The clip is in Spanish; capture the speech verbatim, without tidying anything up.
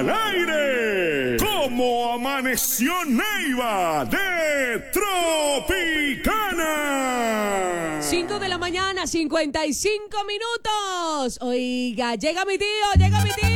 al aire. ¿Cómo amaneció Neiva de Tropicana? cinco de la mañana, cincuenta y cinco minutos. Oiga, llega mi tío, llega mi tío.